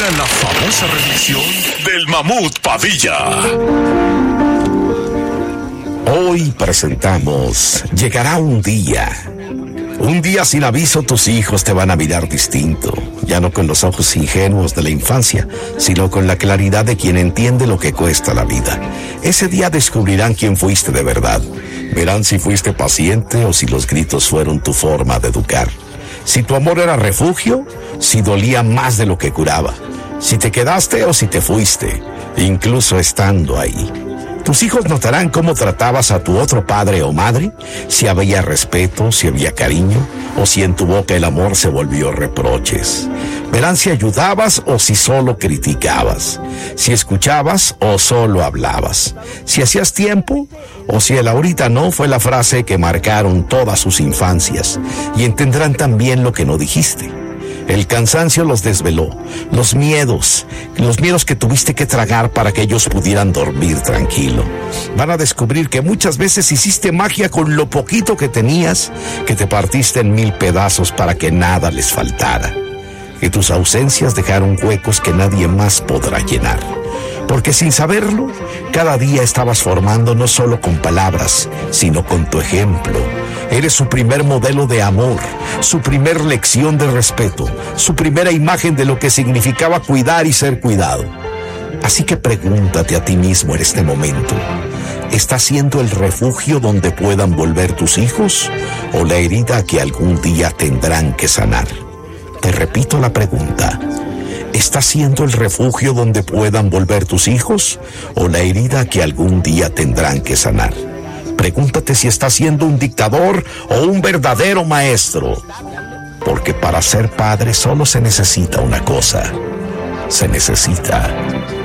llega la famosa rendición del Mamut Padilla. Hoy presentamos Llegará un día. Un día sin aviso tus hijos te van a mirar distinto, ya no con los ojos ingenuos de la infancia, sino con la claridad de quien entiende lo que cuesta la vida. Ese día descubrirán quién fuiste de verdad. Verán si fuiste paciente o si los gritos fueron tu forma de educar. Si tu amor era refugio, si dolía más de lo que curaba. Si te quedaste o si te fuiste, incluso estando ahí. Tus hijos notarán cómo tratabas a tu otro padre o madre, si había respeto, si había cariño, o si en tu boca el amor se volvió reproches. Verán si ayudabas o si solo criticabas, si escuchabas o solo hablabas, si hacías tiempo o si el ahorita no fue la frase que marcaron todas sus infancias, y entenderán también lo que no dijiste. El cansancio los desveló, los miedos que tuviste que tragar para que ellos pudieran dormir tranquilo. Van a descubrir que muchas veces hiciste magia con lo poquito que tenías, que te partiste en 1000 pedazos para que nada les faltara. Que tus ausencias dejaron huecos que nadie más podrá llenar. Porque sin saberlo, cada día estabas formando no solo con palabras, sino con tu ejemplo. Eres su primer modelo de amor, su primer lección de respeto, su primera imagen de lo que significaba cuidar y ser cuidado. Así que pregúntate a ti mismo en este momento, ¿estás siendo el refugio donde puedan volver tus hijos o la herida que algún día tendrán que sanar? Te repito la pregunta. ¿Estás siendo el refugio donde puedan volver tus hijos o la herida que algún día tendrán que sanar? Pregúntate si estás siendo un dictador o un verdadero maestro. Porque para ser padre solo se necesita una cosa. Se necesita